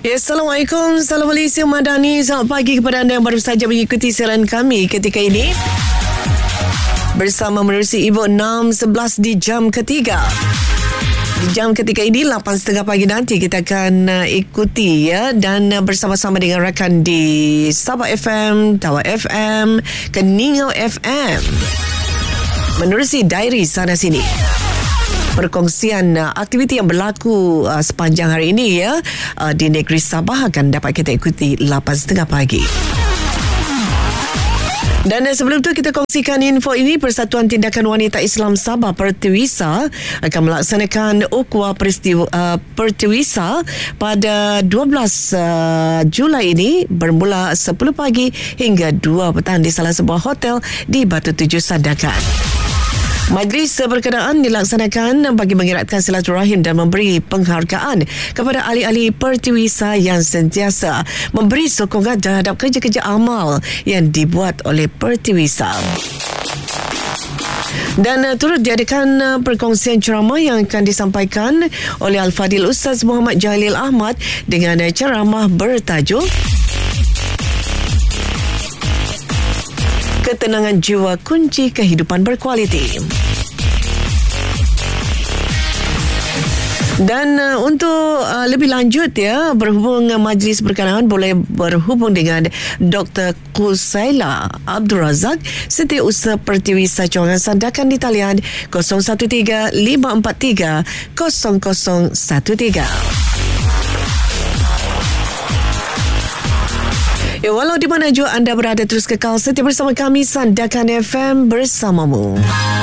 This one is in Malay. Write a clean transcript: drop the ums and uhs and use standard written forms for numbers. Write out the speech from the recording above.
Ya, Assalamualaikum, salam Malaysia Madani. Selamat pagi kepada anda yang baru saja mengikuti siaran kami ketika ini. Bersama menerusi Ibu 6.11 di jam ketiga. Di jam ketiga ini 8.30 pagi nanti kita akan ikuti ya, dan bersama-sama dengan rakan di Sabah FM, Tawau FM, Keningau FM. Menerusi diary sana sini. Perkongsian aktiviti yang berlaku sepanjang hari ini ya di negeri Sabah akan dapat kita ikuti 8.30 pagi. Dan sebelum itu kita kongsikan info ini. Persatuan Tindakan Wanita Islam Sabah Pertiwisa akan melaksanakan ukhuwah Pertiwisa pada 12 Julai ini bermula 10 pagi hingga 2 petang di salah sebuah hotel di Batu Tujuh Sandakan. Majlis berkenaan dilaksanakan bagi mengeratkan silaturahim dan memberi penghargaan kepada ahli-ahli Pertiwisa yang sentiasa memberi sokongan terhadap kerja-kerja amal yang dibuat oleh Pertiwisa. Dan turut diadakan perkongsian ceramah yang akan disampaikan oleh Al-Fadil Ustaz Muhammad Jalil Ahmad dengan ceramah bertajuk Ketenangan Jiwa Kunci Kehidupan Berkualiti. Dan untuk lebih lanjut ya, berhubung majlis berkenaan, boleh berhubung dengan Dr. Qusaila Abdul Razak, Setiausaha Pertiwisa Cawangan Sandakan di talian 0135430013. Ya, walau di mana jua anda berada, terus kekal setia bersama kami. Sandakan FM bersamamu.